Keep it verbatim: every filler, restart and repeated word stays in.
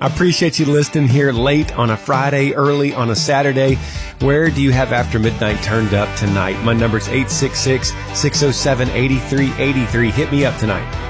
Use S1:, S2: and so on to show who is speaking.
S1: I appreciate you listening here late on a Friday, early on a Saturday. Where do you have After Midnight turned up tonight? My number's eight six six, six oh seven, eight three eight three. Hit me up tonight.